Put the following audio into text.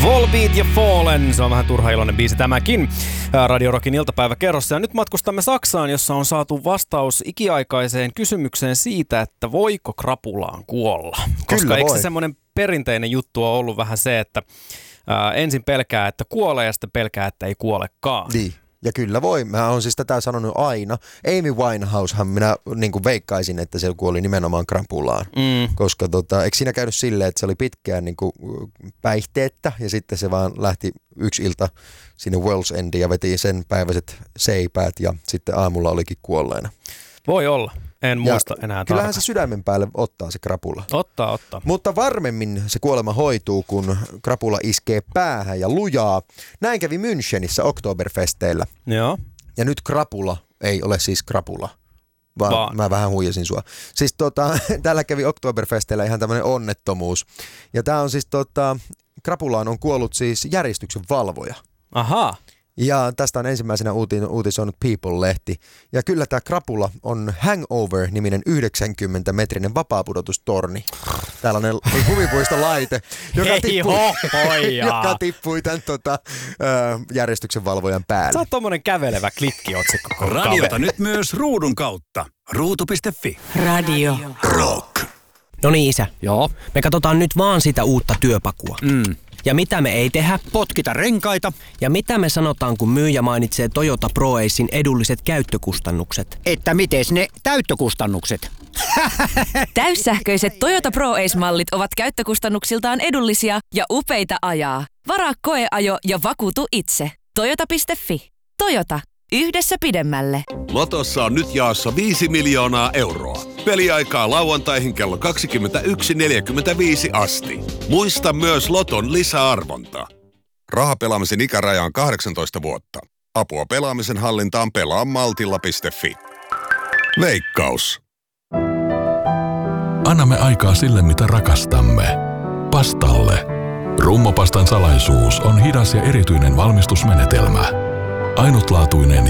Volbeat ja Fallen, se on vähän turha iloinen biisi tämäkin Radio Rockin iltapäiväkerrossa. Ja nyt matkustamme Saksaan, jossa on saatu vastaus ikiaikaiseen kysymykseen siitä, että voiko krapulaan kuolla. Koska eikö se semmoinen perinteinen juttu on ollut vähän se, että ensin pelkää, että kuolee ja sitten pelkää, että ei kuolekaan. Niin. Ja kyllä voi. Mä oon siis tätä sanonut aina. Amy Winehousehan minä niin kuin veikkaisin, että se kuoli nimenomaan krapulaan. Koska eikö siinä käynyt silleen, että se oli pitkään niin kuin päihteettä ja sitten se vaan lähti yksi ilta sinne World's Endiin ja veti sen päiväiset seipäät ja sitten aamulla olikin kuolleena. Voi olla. En muista enää kyllähän se sydämen päälle ottaa se krapula. Ottaa. Mutta varmemmin se kuolema hoituu, kun krapula iskee päähän ja lujaa. Näin kävi Münchenissä Oktoberfesteillä. Joo. Ja nyt krapula ei ole siis krapula, vaan mä vähän huijasin sua. Siis täällä kävi Oktoberfesteillä ihan tämmöinen onnettomuus. Ja tää on siis krapulaan on kuollut siis järjestyksen valvoja. Ahaa. Ja tästä on ensimmäisenä uutisoinut People-lehti. Ja kyllä tämä krapula on Hangover-niminen 90-metrinen vapaapudotustorni. Tällainen huvipuistolaite, joka tippui tämän järjestyksen valvojan päälle. Sä oot tommonen kävelevä klikkiotsikko. Radiota nyt myös ruudun kautta. Ruutu.fi. Radio Rock. No niin, isä. Joo. Me katsotaan nyt vaan sitä uutta työpakua. Ja mitä me ei tehdä? Potkita renkaita. Ja mitä me sanotaan, kun myyjä mainitsee Toyota ProAcen edulliset käyttökustannukset? Että mites ne täyttökustannukset? Täyssähköiset Toyota ProAce-mallit ovat käyttökustannuksiltaan edullisia ja upeita ajaa. Varaa koeajo ja vakuutu itse. Toyota.fi. Toyota. Yhdessä pidemmälle. Lotossa on nyt jaossa 5 miljoonaa euroa. Peliaikaa lauantaihin kello 21.45 asti. Muista myös Loton lisäarvonta. Rahapelaamisen ikäraja on 18 vuotta. Apua pelaamisen hallintaan pelaa maltilla.fi. Veikkaus. Annamme aikaa sille, mitä rakastamme. Pastalle. Rummopastan salaisuus on hidas ja erityinen valmistusmenetelmä. Ainutlaatuinen